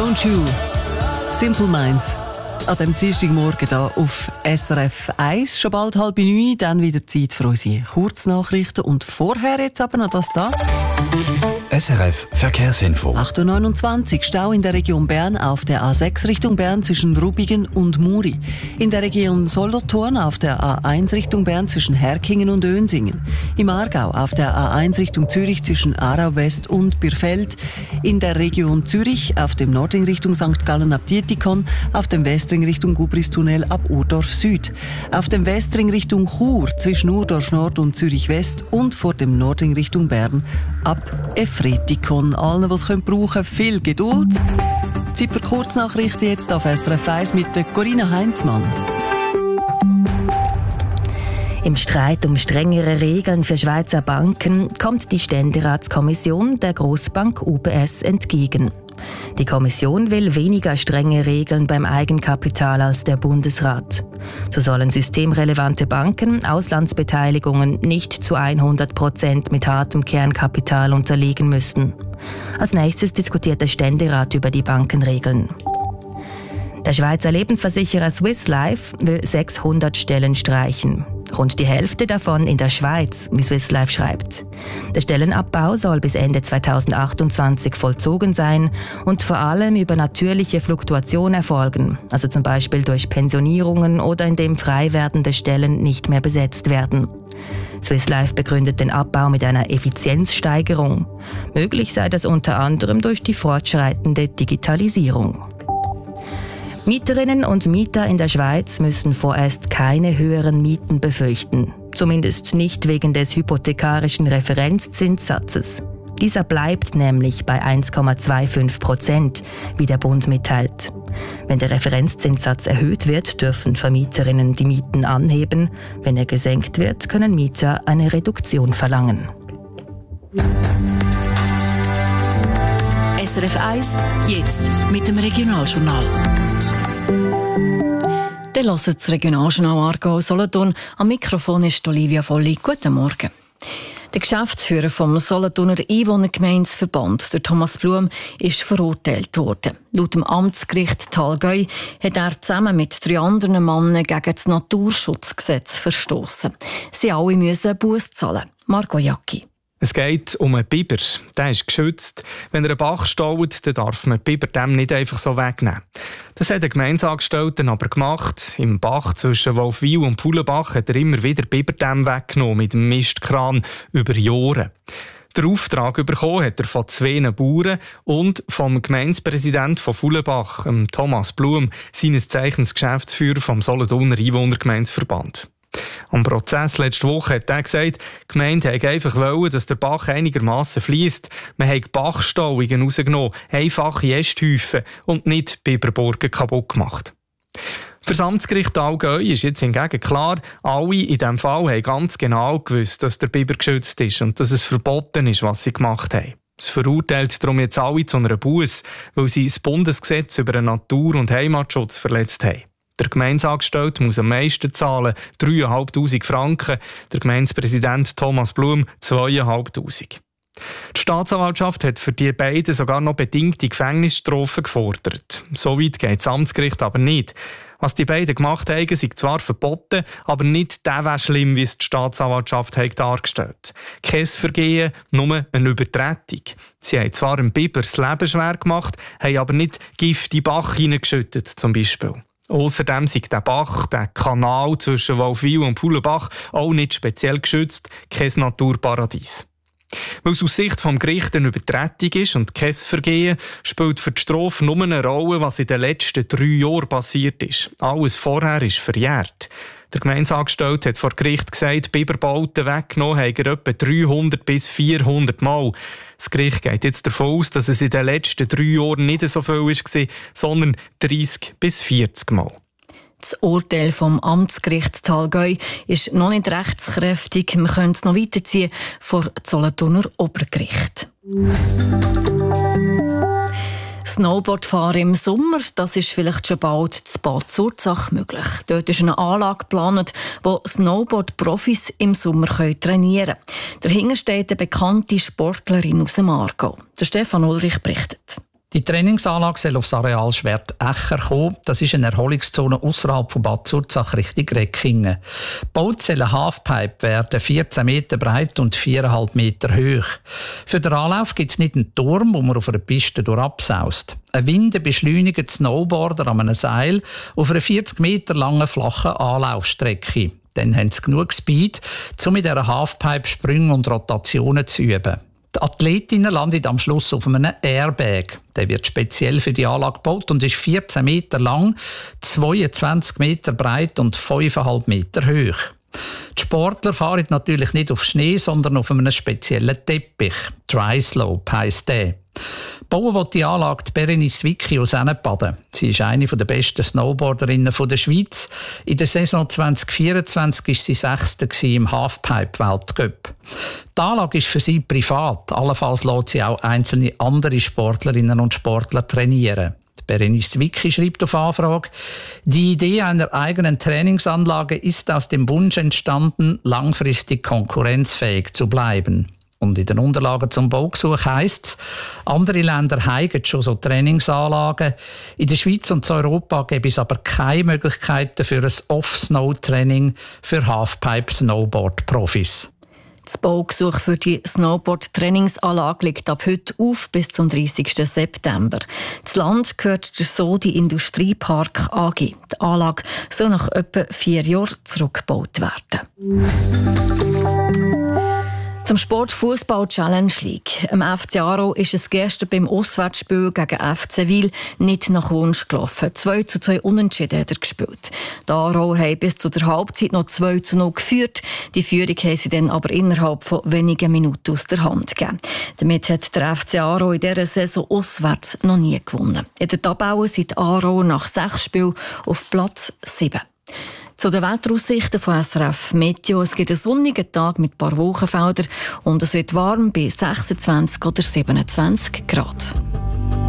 Don't You? Simple Minds. An diesem Dienstagmorgen hier auf SRF 1. Schon bald 8:30, dann wieder Zeit für unsere Kurznachrichten. Und vorher jetzt aber noch das da. SRF Verkehrsinfo. 8:29 Uhr, Stau in der Region Bern auf der A6 Richtung Bern zwischen Rubigen und Muri. In der Region Solothurn auf der A1 Richtung Bern zwischen Herkingen und Önsingen. Im Aargau auf der A1 Richtung Zürich zwischen Aarau West und Birfeld. In der Region Zürich auf dem Nordring Richtung St. Gallen ab Dietikon. Auf dem Westring Richtung Gubristunnel ab Urdorf Süd. Auf dem Westring Richtung Chur zwischen Urdorf Nord und Zürich West. Und vor dem Nordring Richtung Bern ab Efretikon. Allen, die es brauchen können, viel Geduld. Zeit für Kurznachrichten jetzt auf SRF 1 mit der Corinna Heinzmann. Im Streit um strengere Regeln für Schweizer Banken kommt die Ständeratskommission der Grossbank UBS entgegen. Die Kommission will weniger strenge Regeln beim Eigenkapital als der Bundesrat. So sollen systemrelevante Banken Auslandsbeteiligungen nicht zu 100% mit hartem Kernkapital unterliegen müssen. Als nächstes diskutiert der Ständerat über die Bankenregeln. Der Schweizer Lebensversicherer Swiss Life will 600 Stellen streichen. Rund die Hälfte davon in der Schweiz, wie Swiss Life schreibt. Der Stellenabbau soll bis Ende 2028 vollzogen sein und vor allem über natürliche Fluktuation erfolgen, also zum Beispiel durch Pensionierungen oder indem frei werdende Stellen nicht mehr besetzt werden. Swiss Life begründet den Abbau mit einer Effizienzsteigerung. Möglich sei das unter anderem durch die fortschreitende Digitalisierung. Mieterinnen und Mieter in der Schweiz müssen vorerst keine höheren Mieten befürchten. Zumindest nicht wegen des hypothekarischen Referenzzinssatzes. Dieser bleibt nämlich bei 1,25%, wie der Bund mitteilt. Wenn der Referenzzinssatz erhöht wird, dürfen Vermieterinnen die Mieten anheben. Wenn er gesenkt wird, können Mieter eine Reduktion verlangen. SRF 1, jetzt mit dem Regionaljournal. Dann hört das Regionaljournal Aargau Solothurn. Am Mikrofon ist Olivia Volli. Guten Morgen. Der Geschäftsführer vom Solothurner Einwohnergemeindeverband, der Thomas Blum, ist verurteilt worden. Laut dem Amtsgericht Thalgäu hat er zusammen mit 3 anderen Männern gegen das Naturschutzgesetz verstoßen. Sie alle müssen Busse zahlen. Marco Jacki. Es geht um einen Biber. Der ist geschützt. Wenn er einen Bach staut, dann darf man die Biber dem nicht einfach so wegnehmen. Das hat der Gemeindeangestellte aber gemacht. Im Bach zwischen Wolfwil und Pfulenbach hat er immer wieder Biberdämme weggenommen mit dem Mistkran über Jahre. Den Auftrag bekommen hat er von 2 Bauern und vom Gemeindepräsidenten von Pfulenbach, Thomas Blum, seines Zeichens Geschäftsführer vom Solothurner Einwohnergemeindeverband. Am Prozess letzte Woche hat er gesagt, die Gemeinde wollte einfach wollen, dass der Bach einigermassen fliesst. Man hat Bachstauungen rausgenommen, einfache Ästhäufen und nicht Biberburgen kaputt gemacht. Für das Amtsgericht Allgäu ist jetzt hingegen klar, alle in diesem Fall haben ganz genau gewusst, dass der Biber geschützt ist und dass es verboten ist, was sie gemacht haben. Es verurteilt darum jetzt alle zu einer Busse, weil sie das Bundesgesetz über den Natur- und Heimatschutz verletzt haben. Der Gemeindeangestellte muss am meisten zahlen, 3'500 Franken. Der Gemeindepräsident Thomas Blum 2'500. Die Staatsanwaltschaft hat für die beiden sogar noch bedingte Gefängnisstrafen gefordert. So weit geht das Amtsgericht aber nicht. Was die beiden gemacht haben, ist zwar verboten, aber nicht der wäre schlimm, wie es die Staatsanwaltschaft hat dargestellt. Kein Vergehen, nur eine Übertretung. Sie haben zwar dem Biber das Leben schwer gemacht, haben aber nicht Gift in den Bach hineingeschüttet, zum Beispiel. Außerdem sind der Bach, der Kanal zwischen Wolfwil und Pfulenbach, auch nicht speziell geschützt, kein Naturparadies. Weil es aus Sicht des Gerichts eine Übertretung ist und kein Vergehen, spielt für die Strafe nur eine Rolle, was in den letzten 3 Jahren passiert ist. Alles vorher ist verjährt. Der Gemeindeangestellte hat vor Gericht gesagt, Biberbauten weggenommen haben er etwa 300 bis 400 Mal. Das Gericht geht jetzt davon aus, dass es in den letzten 3 Jahren nicht so viel war, sondern 30 bis 40 Mal. Das Urteil vom Amtsgericht Thalgäu ist noch nicht rechtskräftig. Wir können es noch weiterziehen vor Solothurner Obergericht. Snowboardfahren im Sommer, das ist vielleicht schon bald zu Bad Zurzach möglich. Dort ist eine Anlage geplant, wo Snowboard-Profis im Sommer trainieren können. Dahinter steht eine bekannte Sportlerin aus dem Aargau. Der Stefan Ulrich berichtet. Die Trainingsanlage soll aufs Areal Schwert-Echer kommen. Das ist eine Erholungszone ausserhalb von Bad Zurzach Richtung Reckingen. Gebaut soll eine Halfpipe werden, 14 Meter breit und 4,5 Meter hoch. Für den Anlauf gibt es nicht einen Turm, wo man auf einer Piste durchabsaust. Ein windenbeschleunigter Snowboarder an einem Seil auf einer 40 Meter langen flachen Anlaufstrecke. Dann haben sie genug Speed, um mit dieser Halfpipe Sprünge und Rotationen zu üben. Die Athletinnen landen am Schluss auf einem Airbag. Der wird speziell für die Anlage gebaut und ist 14 Meter lang, 22 Meter breit und 5,5 Meter hoch. Die Sportler fahren natürlich nicht auf Schnee, sondern auf einem speziellen Teppich. Dry Slope heisst der. Bauen will die Anlage die Berenice Wicki aus Ennebaden. Sie ist eine der besten Snowboarderinnen der Schweiz. In der Saison 2024 war sie 6. im Halfpipe-Weltcup. Die Anlage ist für sie privat. Allenfalls lässt sie auch einzelne andere Sportlerinnen und Sportler trainieren. Berenice Wicki schreibt auf Anfrage: Die Idee einer eigenen Trainingsanlage ist aus dem Wunsch entstanden, langfristig konkurrenzfähig zu bleiben. Und in den Unterlagen zum Baugesuch heisst es, andere Länder haben schon so Trainingsanlagen. In der Schweiz und in Europa gibt es aber keine Möglichkeiten für ein Off-Snow-Training für Halfpipe-Snowboard-Profis. Das Baugesuch für die Snowboard-Trainingsanlage liegt ab heute auf bis zum 30. September. Das Land gehört der Sodi Industriepark AG. Die Anlage soll nach etwa 4 Jahren zurückgebaut werden. Zum Sport Fußball Challenge League. Im FC Aarau ist es gestern beim Auswärtsspiel gegen FC Wil nicht nach Wunsch gelaufen. 2:2 Unentschieden hat er gespielt. Die Aarauer haben bis zu der Halbzeit noch 2:0 geführt. Die Führung haben sie dann aber innerhalb von wenigen Minuten aus der Hand gegeben. Damit hat der FC Aarau in dieser Saison auswärts noch nie gewonnen. In der Tabelle sind die Aarauer nach 6 Spielen auf Platz 7. Zu den Wetteraussichten von SRF Meteo. Es gibt einen sonnigen Tag mit ein paar Wolkenfeldern und es wird warm bei 26 oder 27 Grad.